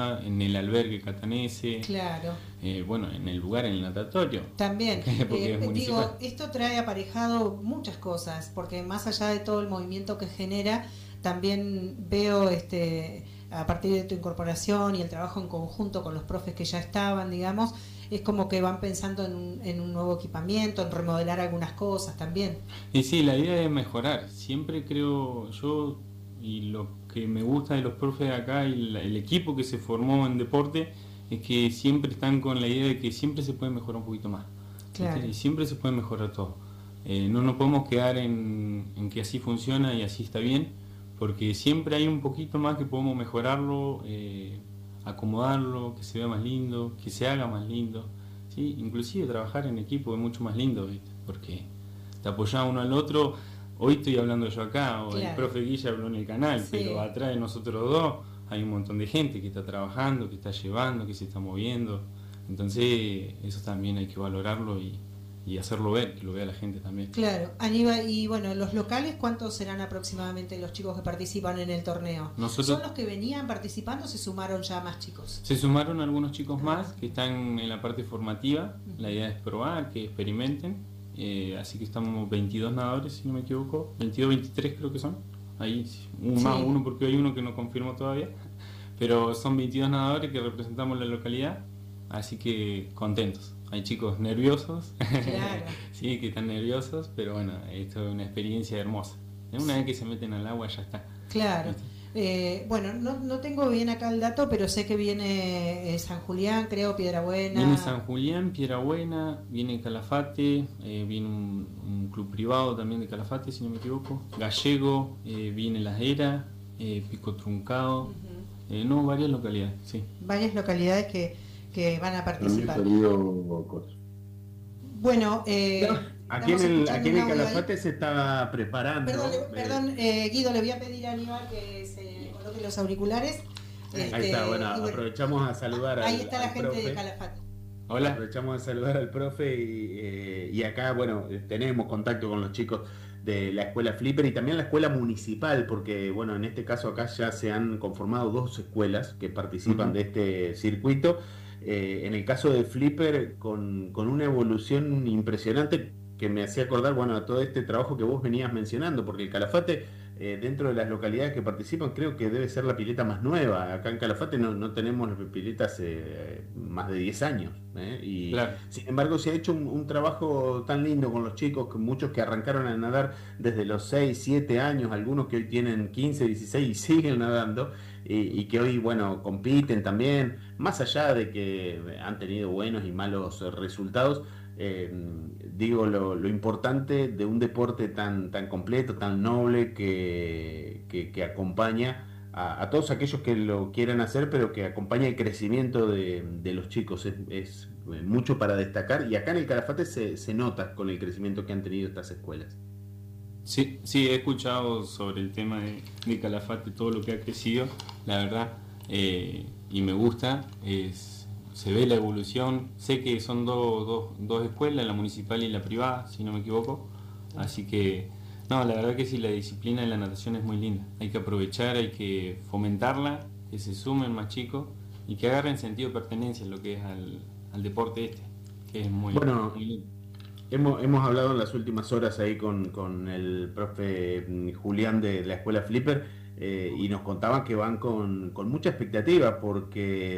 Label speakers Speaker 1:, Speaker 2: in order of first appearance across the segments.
Speaker 1: en el albergue Catanese,
Speaker 2: Claro.
Speaker 1: bueno, en el lugar, en el natatorio.
Speaker 2: También,
Speaker 1: Porque es municipal.
Speaker 2: digo, esto trae aparejado muchas cosas, porque más allá de todo el movimiento que genera, también veo a partir de tu incorporación y el trabajo en conjunto con los profes que ya estaban, digamos, es como que van pensando en un nuevo equipamiento, en remodelar algunas cosas también.
Speaker 1: Y sí, la idea es mejorar. Siempre creo yo, y lo que me gusta de los profes de acá y el equipo que se formó en deporte, es que siempre están con la idea de que siempre se puede mejorar un poquito más.
Speaker 2: Claro.
Speaker 1: ¿Viste? Y siempre se puede mejorar todo. No nos podemos quedar en que así funciona y así está bien, porque siempre hay un poquito más que podemos mejorarlo, acomodarlo, que se vea más lindo, que se haga más lindo. ¿Sí? Inclusive trabajar en equipo es mucho más lindo, ¿viste? Porque te apoyás uno al otro. Hoy estoy hablando yo acá, o
Speaker 2: Claro.
Speaker 1: el profe Guilla habló en el canal,
Speaker 2: Sí.
Speaker 1: pero atrás de nosotros dos hay un montón de gente que está trabajando, que está llevando, que se está moviendo. Entonces eso también hay que valorarlo y hacerlo ver, que lo vea la gente también.
Speaker 2: Claro, Aníbal, y bueno, los locales, ¿cuántos serán aproximadamente los chicos que participan en el torneo?
Speaker 1: Nosotros,
Speaker 2: ¿son los que venían participando o se sumaron ya más chicos?
Speaker 1: Se sumaron algunos chicos más que están en la parte formativa. La idea es probar, que experimenten. Así que estamos 22 nadadores, si no me equivoco. 22, 23 creo que son. Ahí más
Speaker 2: Sí.
Speaker 1: uno porque hay uno que no confirmo todavía. Pero son 22 nadadores que representamos la localidad. Así que contentos. Hay chicos nerviosos,
Speaker 2: Claro.
Speaker 1: sí, que están nerviosos, pero bueno, esto es una experiencia hermosa. Una vez que se meten al agua ya está.
Speaker 2: Claro. Bueno, no tengo bien acá el dato, pero sé que viene San Julián, creo, Piedrabuena.
Speaker 1: Viene San Julián, Piedrabuena, viene Calafate, viene un club privado también de Calafate, si no me equivoco. Gallego, viene La Era, Pico Truncado, no, varias localidades, sí.
Speaker 2: Varias localidades que van a participar. Bueno,
Speaker 3: aquí en el Calafate se está preparando.
Speaker 2: Perdón, Guido, le voy a pedir a Aníbal que se coloque los auriculares.
Speaker 3: Ahí está, bueno, aprovechamos a saludar
Speaker 2: ahí está la gente
Speaker 3: profe.
Speaker 2: de Calafate.
Speaker 1: Hola.
Speaker 3: Aprovechamos a saludar al profe y acá, bueno, tenemos contacto con los chicos de la escuela Flipper y también la escuela municipal, porque, bueno, en este caso acá ya se han conformado 2 escuelas que participan de este circuito. En el caso de Flipper, con una evolución impresionante que me hacía acordar, bueno, a todo este trabajo que vos venías mencionando, porque el Calafate, dentro de las localidades que participan, creo que debe ser la pileta más nueva. Acá en Calafate no tenemos piletas más de 10 años. Y
Speaker 1: claro.
Speaker 3: Sin embargo, se ha hecho un trabajo tan lindo con los chicos, que muchos que arrancaron a nadar desde los 6, 7 años, algunos que hoy tienen 15, 16 y siguen nadando, y que hoy, bueno, compiten también, más allá de que han tenido buenos y malos resultados. Digo, lo importante de un deporte tan completo, tan noble, que acompaña a todos aquellos que lo quieran hacer, pero que acompaña el crecimiento de los chicos. Es mucho para destacar, y acá en el Calafate se nota con el crecimiento que han tenido estas escuelas.
Speaker 1: Sí, he escuchado sobre el tema de Calafate, todo lo que ha crecido, la verdad, y me gusta. Se ve la evolución. Sé que son dos escuelas, la municipal y la privada, si no me equivoco. Así que, no, la verdad que sí, la disciplina de la natación es muy linda. Hay que aprovechar, hay que fomentarla, que se sumen más chicos y que agarren sentido de pertenencia en lo que es al deporte que es muy,
Speaker 3: bueno,
Speaker 1: muy lindo.
Speaker 3: Hemos hablado en las últimas horas ahí con el profe Julián de la escuela Flipper, y nos contaban que van con mucha expectativa, porque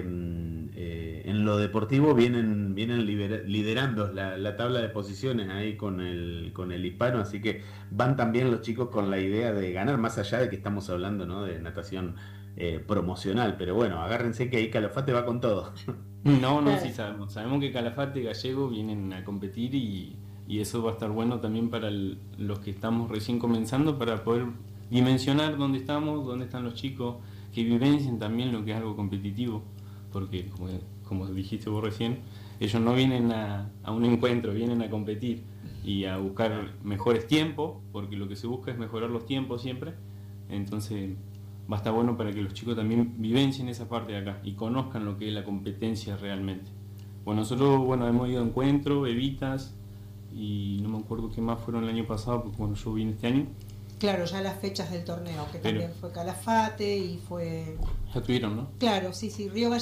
Speaker 3: en lo deportivo vienen liderando la tabla de posiciones ahí con el hispano, así que van también los chicos con la idea de ganar, más allá de que estamos hablando, ¿no?, de natación promocional. Pero bueno, agárrense que ahí Calafate va con todo.
Speaker 1: No, sí sabemos que Calafate y Gallego vienen a competir, y eso va a estar bueno también para los que estamos recién comenzando, para poder dimensionar dónde estamos, dónde están los chicos, que vivencien también lo que es algo competitivo, porque como dijiste vos recién, ellos no vienen a un encuentro, vienen a competir y a buscar mejores tiempos, porque lo que se busca es mejorar los tiempos siempre. Entonces va a estar bueno para que los chicos también vivencien esa parte de acá y conozcan lo que es la competencia realmente. Bueno, nosotros hemos ido a encuentros, Evitas, y no me acuerdo qué más fueron el año pasado, porque yo vine este año,
Speaker 2: Claro, ya las fechas del torneo, que
Speaker 1: Pero-
Speaker 2: también fue Calafate y fue...
Speaker 1: Ya tuvieron, ¿no?
Speaker 2: Claro, sí, Río